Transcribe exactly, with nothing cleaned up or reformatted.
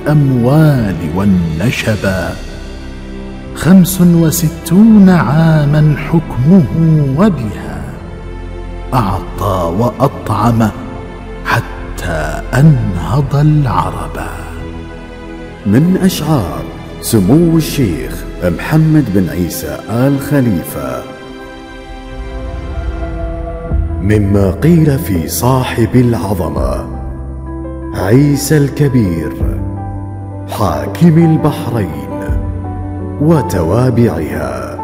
الأموال والنشبا، خمس وستون عاما حكمه وبها أعطى وأطعم حتى أنهض العربا. من أشعار سمو الشيخ محمد بن عيسى آل خليفة. مما قيل في صاحب العظمة عيسى الكبير حاكم البحرين وتوابعها.